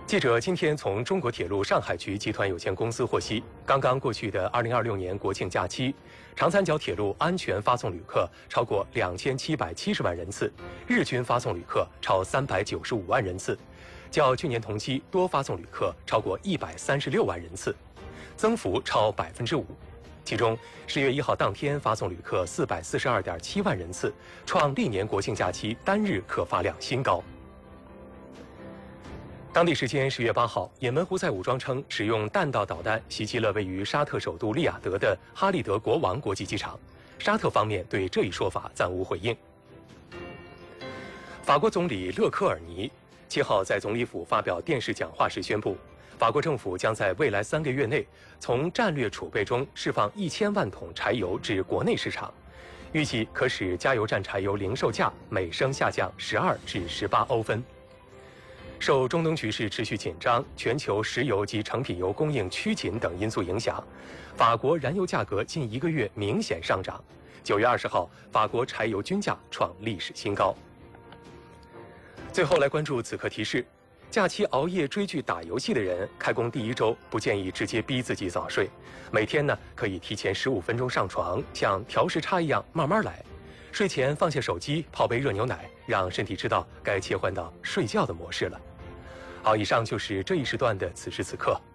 记者今天从中国铁路上海局集团有限公司获悉，刚刚过去的2026年国庆假期，长三角铁路安全发送旅客超过2770万人次，日均发送旅客超395万人次，较去年同期多发送旅客超过136万人次，增幅超5%。其中10月1号当天发送旅客442.7万人次，创历年国庆假期单日客发量新高。当地时间10月8号，也门胡塞武装称使用弹道导弹袭击了位于沙特首都利雅得的哈利德国王国际机场，沙特方面对这一说法暂无回应。法国总理勒科尔尼7号在总理府发表电视讲话时宣布，法国政府将在未来3个月内从战略储备中释放1000万桶柴油至国内市场，预计可使加油站柴油零售价每升下降12至18欧分。受中东局势持续紧张、全球石油及成品油供应趋紧等因素影响，法国燃油价格近1个月明显上涨。9月20号，法国柴油均价创历史新高。最后来关注此刻提示：假期熬夜追剧打游戏的人，开工第1周不建议直接逼自己早睡，每天呢可以提前15分钟上床，像调时差一样慢慢来。睡前放下手机，泡杯热牛奶，让身体知道该切换到睡觉的模式了。好，以上就是这一时段的此时此刻。